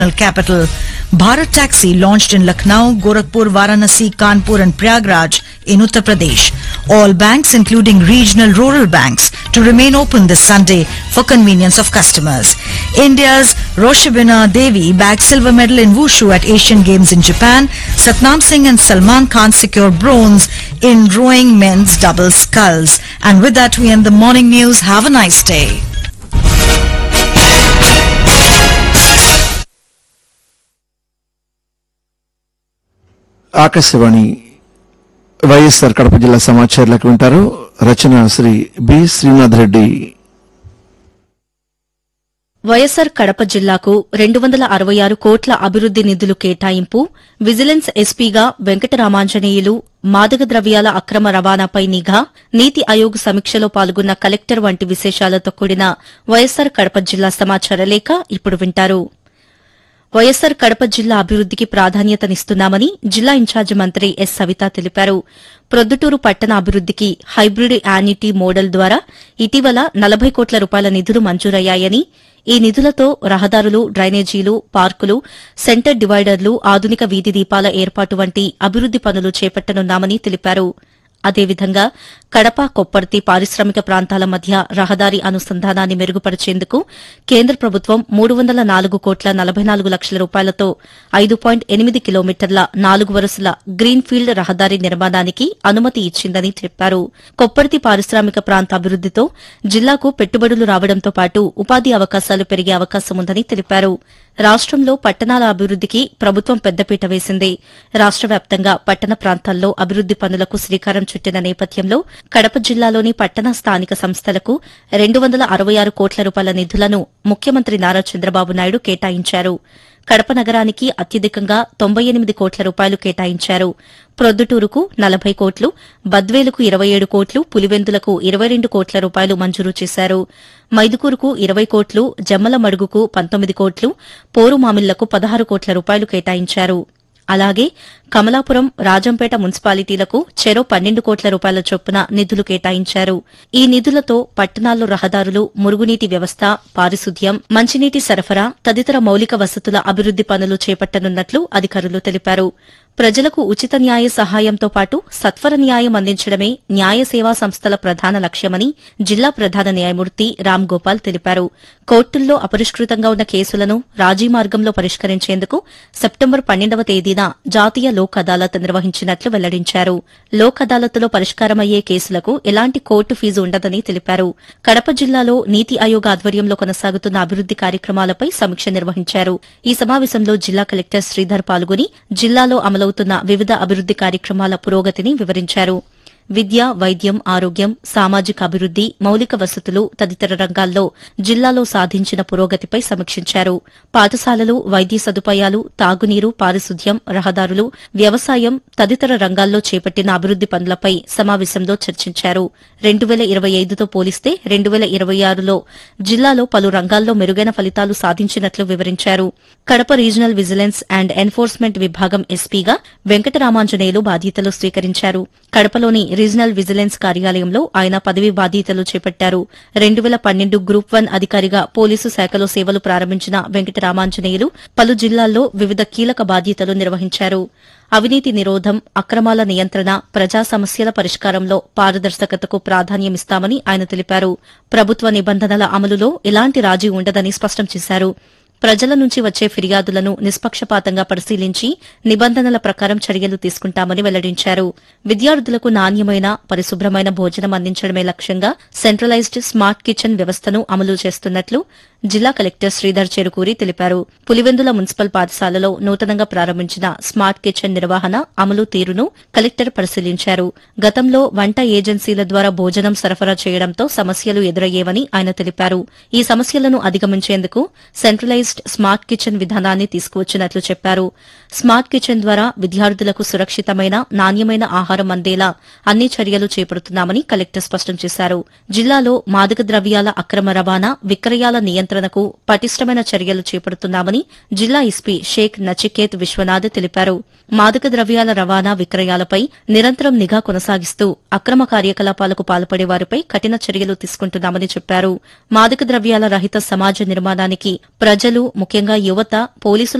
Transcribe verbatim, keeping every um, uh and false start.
capital. Bharat Taxi launched in Lucknow, Gorakhpur, Varanasi, Kanpur and Prayagraj in Uttar Pradesh. All banks, including regional rural banks, to remain open this Sunday for convenience of customers. India's Roshabina Devi bagged silver medal in Wushu at Asian Games in Japan. Satnam Singh and Salman Khan secure bronze in rowing men's double sculls. And with that, we end the morning news. Have a nice day. Akashvani YSR Kadapa జిల్లా సమాచారాలకు వింటారు. రచన Shri B Srinath Reddy. YSR Kadapa జిల్లాకు రెండు వందల అరవై ఆరు కోట్ల అభివృద్ది నిధులు కేటాయింపు, విజిలెన్స్ ఎస్పీగా వెంకటరామాంజనేయులు, మాదక ద్రవ్యాల అక్రమ రవాణాపై నిఘా, నీతి ఆయోగ్ సమీక్షలో పాల్గొన్న కలెక్టర్ వంటి విశేషాలతో కూడిన వైఎస్సార్ కడప జిల్లా సమాచార లేఖ ఇప్పుడు వింటారు. వైఎస్సార్ కడప జిల్లా అభివృద్దికి ప్రాధాన్యతనిస్తున్నామని జిల్లా ఇన్ఛార్జి మంత్రి ఎస్ సవిత తెలిపారు. ప్రొద్దుటూరు పట్టణ అభివృద్దికి హైబ్రిడ్ యానిటీ మోడల్ ద్వారా ఇటీవల నలభై కోట్ల రూపాయల నిధులు మంజూరయ్యాయని, ఈ నిధులతో రహదారులు, డ్రైనేజీలు, పార్కులు, సెంటర్ డివైడర్లు, ఆధునిక వీధి దీపాల ఏర్పాటు వంటి అభివృద్ది పనులు చేపట్టనున్నామని తెలిపారు. అదేవిధంగా కడప, కొప్పర్తి పారిశ్రామిక ప్రాంతాల మధ్య రహదారి అనుసంధానాన్ని మెరుగుపరిచేందుకు కేంద్ర ప్రభుత్వం మూడు వందల నాలుగు కోట్ల నలభై నాలుగు లక్షల రూపాయలతో ఐదు పాయింట్ ఎనిమిది కిలోమీటర్ల నాలుగు వరుసల గ్రీన్ఫీల్డ్ రహదారి నిర్మాణానికి అనుమతి ఇచ్చిందని చెప్పారు. కొప్పర్తి పారిశ్రామిక ప్రాంత అభివృద్దితో జిల్లాకు పెట్టుబడులు రావడంతో పాటు ఉపాధి అవకాశాలు పెరిగే అవకాశముందని తెలిపారు. రాష్టంలో పట్టణాల అభివృద్దికి ప్రభుత్వం పెద్దపీట వేసింది. రాష్ట వ్యాప్తంగా పట్టణ ప్రాంతాల్లో అభివృద్ది పనులకు శ్రీకారం చుట్టిన నేపథ్యంలో కడప జిల్లాలోని పట్టణ స్థానిక సంస్థలకు రెండు వందల అరవై ఆరు కోట్ల రూపాయల నిధులను ముఖ్యమంత్రి నారా చంద్రబాబు నాయుడు కేటాయించారు. కడప నగరానికి అత్యధికంగా తొంభై ఎనిమిది కోట్ల రూపాయలు కేటాయించారు. ప్రొద్దుటూరుకు నలభై కోట్లు, బద్వేలుకు ఇరవై ఏడు కోట్లు, పులివెందులకు ఇరవై రెండు కోట్ల రూపాయలు మంజూరు చేశారు. మైదుకూరుకు ఇరవై కోట్లు, జమ్మలమడుగుకు పంతొమ్మిది కోట్లు, పోరుమామిళ్లకు పదహారు కోట్ల రూపాయలు కేటాయించారు. అలాగే కమలాపురం, రాజంపేట మున్సిపాలిటీలకు చెరో పన్నెండు కోట్ల రూపాయల చొప్పున నిధులు కేటాయించారు. ఈ నిధులతో పట్టణాల్లో రహదారులు, మురుగునీటి వ్యవస్థ, పారిశుద్ధ్యం, మంచినీటి సరఫరా తదితర మౌలిక వసతుల అభివృద్ది పనులు చేపట్టనున్నట్లు అధికారులు తెలిపారు. ప్రజలకు ఉచిత న్యాయ సహాయంతో పాటు సత్వర న్యాయం అందించడమే న్యాయ సేవా సంస్థల ప్రధాన లక్ష్యమని జిల్లా ప్రధాన న్యాయమూర్తి రామ్ గోపాల్ తెలిపారు. కోర్టుల్లో అపరిష్కృతంగా ఉన్న కేసులను రాజీ మార్గంలో పరిష్కరించేందుకు సెప్టెంబర్ పన్నెండవ తేదీన జాతీయ లోక్ అదాలత్ నిర్వహించినట్లు వెల్లడించారు. లోక్ అదాలత్లో పరిష్కారమయ్యే కేసులకు ఎలాంటి కోర్టు ఫీజు ఉండదని తెలిపారు. కడప జిల్లాలో నీతి ఆయోగ్ ఆధ్వర్యంలో కొనసాగుతున్న అభివృద్ది కార్యక్రమాలపై సమీక్ష నిర్వహించారు. ఈ సమావేశంలో జిల్లా కలెక్టర్ శ్రీధర్ పాల్గొని జిల్లాలో అమలవుతున్న వివిధ అభివృద్ది కార్యక్రమాల పురోగతిని వివరించారు. విద్య, వైద్యం, ఆరోగ్యం, సామాజిక అభివృద్ది, మౌలిక వసతులు తదితర రంగాల్లో జిల్లాలో సాధించిన పురోగతిపై సమీక్షించారు. పాఠశాలలు, వైద్య సదుపాయాలు, తాగునీరు, పారిశుద్ధ్యం, రహదారులు, వ్యవసాయం తదితర రంగాల్లో చేపట్టిన అభివృద్ది పనులపై సమావేశంలో చర్చించారు. రెండు వేల ఇరవై ఐదుతో పోలిస్తే రెండు వేల ఇరవై ఆరులో జిల్లాలో పలు రంగాల్లో మెరుగైన ఫలితాలు సాధించినట్లు వివరించారు. Kadapa regional vigilance and enforcement విభాగం ఎస్పీగా వెంకటరామాంజనేయులు బాధ్యతలు స్వీకరించారు. కడపలోని రీజనల్ విజిలెన్స్ కార్యాలయంలో ఆయన పదవీ బాధ్యతలు చేపట్టారు. రెండు వేల పన్నెండు గ్రూప్ వన్ అధికారిగా పోలీసు శాఖలో సేవలు ప్రారంభించిన వెంకటరామాంజనేయులు పలు జిల్లాల్లో వివిధ కీలక బాధ్యతలు నిర్వహించారు. అవినీతి నిరోధం, అక్రమాల నియంత్రణ, ప్రజా సమస్యల పరిష్కారంలో పారదర్శకతకు ప్రాధాన్యమిస్తామని ఆయన తెలిపారు. ప్రభుత్వ నిబంధనల అమలులో ఎలాంటి రాజీ ఉండదని స్పష్టం చేశారు. ప్రజల నుంచి వచ్చే ఫిర్యాదులను నిష్పక్షపాతంగా పరిశీలించి నిబంధనల ప్రకారం చర్యలు తీసుకుంటామని వెల్లడించారు. విద్యార్థులకు నాణ్యమైన, పరిశుభ్రమైన భోజనం అందించడమే లక్ష్యంగా సెంట్రలైజ్డ్ స్మార్ట్ కిచెన్ వ్యవస్థను అమలు చేస్తున్నట్లు జిల్లా కలెక్టర్ శ్రీధర్ చెరుకూరి తెలిపారు. పులివెందుల మున్సిపల్ పాఠశాలలో నూతనంగా ప్రారంభించిన స్మార్ట్ కిచెన్ నిర్వహణ, అమలు తీరును కలెక్టర్ పరిశీలించారు. గతంలో వంట ఏజెన్సీల ద్వారా భోజనం సరఫరా చేయడంతో సమస్యలు ఎదురయ్యేవని ఆయన తెలిపారు. ఈ సమస్యలను అధిగమించేందుకు సెంట్రలైజ్డ్ స్మార్ట్ కిచెన్ విధానాన్ని తీసుకువచ్చినట్లు చెప్పారు. స్మార్ట్ కిచెన్ ద్వారా విద్యార్థులకు సురక్షితమైన, నాణ్యమైన ఆహారం అందేలా అన్ని చర్యలు చేపడుతున్నామని కలెక్టర్ స్పష్టం చేశారు. జిల్లాలో మాదక ద్రవ్యాల అక్రమ రవాణా, విక్రయాల నియంత్రణ నియంత్రణకు పటిష్టమైన చర్యలు చేపడుతున్నామని జిల్లా ఎస్పీ షేక్ నచికేత్ విశ్వనాథ్ తెలిపారు. మాదక ద్రవ్యాల రవాణా విక్రయాలపై నిరంతరం నిఘా కొనసాగిస్తూ అక్రమ కార్యకలాపాలకు పాల్పడే వారిపై కఠిన చర్యలు తీసుకుంటున్నామని చెప్పారు. మాదక ద్రవ్యాల రహిత సమాజ నిర్మాణానికి ప్రజలు, ముఖ్యంగా యువత, పోలీసుల